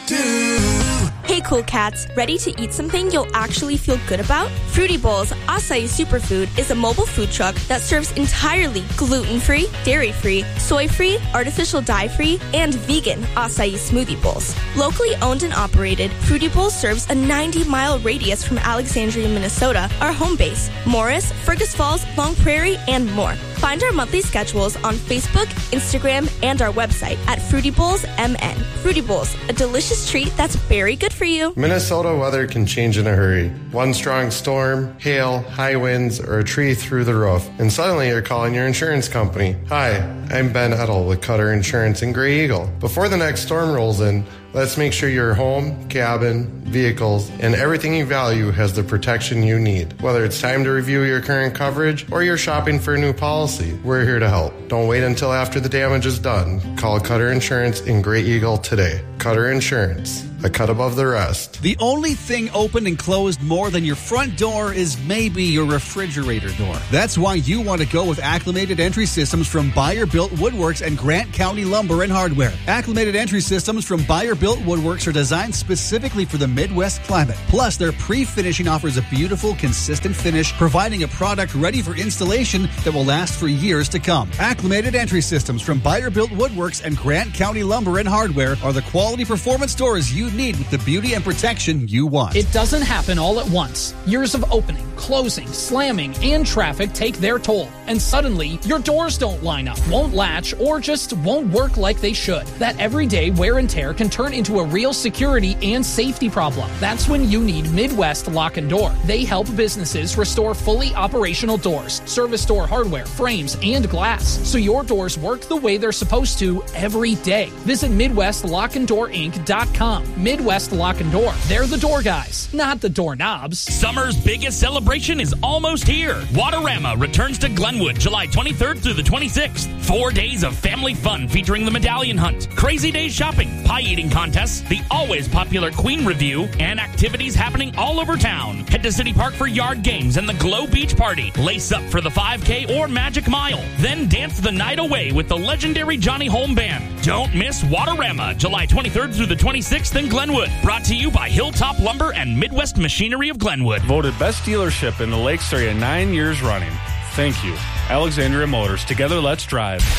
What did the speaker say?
Hey cool cats, ready to eat something you'll actually feel good about? Fruity Bowls Acai Superfood is a mobile food truck that serves entirely gluten-free, dairy-free, soy-free, artificial dye-free, and vegan acai smoothie bowls. Locally owned and operated, Fruity Bowls serves a 90-mile radius from Alexandria, Minnesota, our home base, Morris, Fergus Falls, Long Prairie, and more. Find our monthly schedules on Facebook, Instagram, and our website at Fruity Bowls MN. Fruity Bowls, a delicious treat that's very good for you. Minnesota weather can change in a hurry. One strong storm, hail, high winds, or a tree through the roof, and suddenly you're calling your insurance company. Hi, I'm Ben Edel with Cutter Insurance in Grey Eagle. Before the next storm rolls in, let's make sure your home, cabin, vehicles, and everything you value has the protection you need. Whether it's time to review your current coverage or you're shopping for a new policy, we're here to help. Don't wait until after the damage is done. Call Cutter Insurance in Grey Eagle today. Cutter Insurance, a cut above the rest. The only thing open and closed more than your front door is maybe your refrigerator door. That's why you want to go with Acclimated Entry Systems from Buyer Built Woodworks and Grant County Lumber and Hardware. Acclimated Entry Systems from Buyer Built Woodworks are designed specifically for the Midwest climate. Plus, their pre-finishing offers a beautiful, consistent finish, providing a product ready for installation that will last for years to come. Acclimated Entry Systems from Buyer Built Woodworks and Grant County Lumber and Hardware are the quality performance doors you need with the beauty and protection you want. It doesn't happen all at once. Years of opening, closing, slamming, and traffic take their toll. And suddenly, your doors don't line up, won't latch, or just won't work like they should. That everyday wear and tear can turn into a real security and safety problem. That's when you need Midwest Lock and Door. They help businesses restore fully operational doors, service door hardware, frames, and glass, so your doors work the way they're supposed to every day. Visit MidwestLockandDoorInc.com. Midwest Lock and Door. They're the door guys, not the doorknobs. Summer's biggest celebration is almost here. Waterama returns to Glenwood July 23rd through the 26th. 4 days of family fun featuring the Medallion Hunt, Crazy Days shopping, pie eating contests, the always popular Queen Review, and activities happening all over town. Head to City Park for yard games and the Glow Beach Party. Lace up for the 5K or Magic Mile. Then dance the night away with the legendary Johnny Holm Band. Don't miss Waterama July 23rd through the 26th in Glenwood. Brought to you by Hilltop Lumber and Midwest Machinery of Glenwood. Voted best dealership in the Lakes area 9 years running. Thank you. Alexandria Motors. Together, let's drive.